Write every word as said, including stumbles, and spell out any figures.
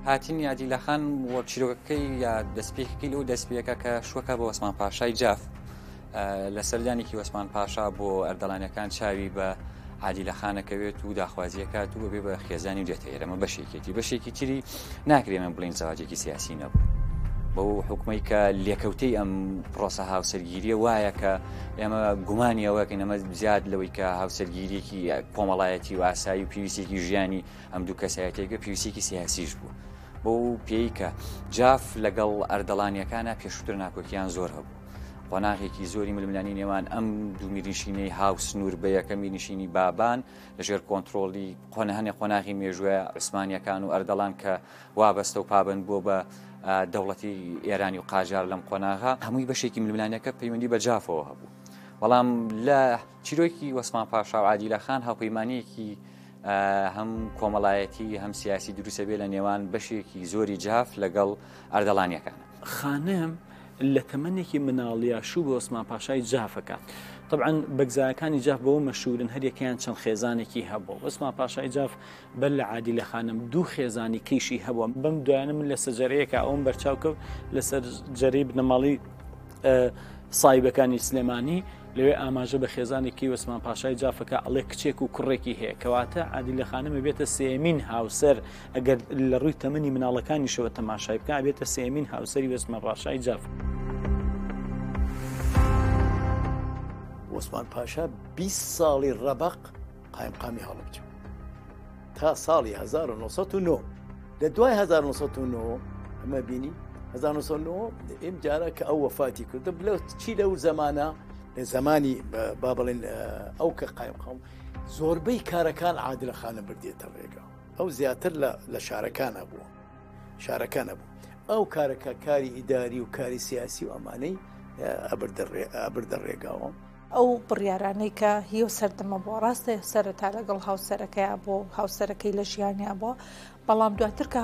هاتینی عادیلەخان وە چیرۆکەکەی یا دەستپێکەکەی لەو دەستپێکە کە شوەکە بە وەسمان پاشای جاف لە سەردانێکی وەسمان پاشا بۆ ئەردەڵانەکان چاوی بە عادیلەخانەکەوێت و داخوازیەکات و بەبێ بە خێزانی دێتە ئێرەمە بەشێکێتی بەشێکی تری ناکرێ من بڵین زەواجێکی سیاسی نەبوو بەو حکومەی کە لێکەوتەی ئەم پرۆسە هاوسەرگیریە وایە کە ئێمە گومانیەوەکەین ئەمە زیاد لەوەی کە هاوسەرگیریەکی کۆمەڵایەتی و ئاسایی و پێویستێکی ژیانی ئەم دوو کەسایەتێکە پێویستێکی سیاسیش بوو بۆ پێی کە جاف لەگەڵ ئەردەڵانیەکانە پێشووتر ناکۆکیان زۆر هەبوو قۆناغێکی زۆری ململانی نێوان ئەم دوو میرنشینەی هاو سنوور بە یەکەم میرنشینی بابان لەژێر کۆنتترۆلی قۆنە هەنێ قۆناغی مێژووە عوسمانیەکان و ئەردەڵان کە وابەستە و پابند بووە بە دەوڵەتی ئێرانی و قاژار لەم قۆناغا هەمووی بەشێکی ململانەکە پەیوەندی بە جافەوە هەبوو بەڵام لە چیرۆکی وەسمان پاشا و عادیلەخان هاوپەیمانیەکی هەم کۆمەڵایەتی هەم سیاسی دروستە بێ لە نێوان بەشێکی زۆری جاف لەگەڵ ئەردەڵانیەکانە. خانم لە تەمەنێکی مناڵیە شوو بە وەسمان پاشای جافەکات. طبعا بەگزایەکانی جاف بەوە مەشهورن هەریەکەیان چەند خێزانێکی هەبوو. وەسمان پاشای جاف بەر لە عادیلەخانم دوو خێزانی کەیشی هەبووە. بەم دوایانە من لە سەرجەرەیەکە ئەوم بەرچاوکەوت لەسەر جەرەی بنەماڵی سایبەکانی سلێمانی لەوێ ئاماژە بە خێزانێکی وەسمان پاشای جافەکە ئەڵێ کچێک و کوڕێکی هەیە کەواتە عادیلەخانم بێتە سێمین هاوسەر ئەگەر لە ڕووی تەمەنی مناڵەکانیشەوە تەماشای بکە بێتە سێمین هاوسەری وەسمان پاشای جاف. وەسمان پاشا بیست ساڵی ڕەبەق قایمقامی هەڵبجە تا ساڵی هەزار و نۆسەد و نۆ لە دوای هەزار و نۆسەد و نۆ ئەمە بینی هەزار و نۆسەد و نۆ ئێم جارە کە ئەو وەفاتی کردە بلە چی لەو زەمانە لە زمانی با بڵێن ئەو کە قایمقام زۆربەی کارەکان عادیلەخانە بردێتە ڕێگا ئەو زیاتر لە شارەکانە بووە شارەکانە بوو ئەو کارەکە کاری ئیداری و کاری سیاسی و ئەمانەی ئەبردە ڕێگاوە ئەو بڕیارانەی کە هی و سەردەمە بۆ ڕاستە سەرەتا لەگەڵ هاوسەرەکەیە بۆ هاوسەرەکەی لە ژیانیا بووە بەڵام دواتر کە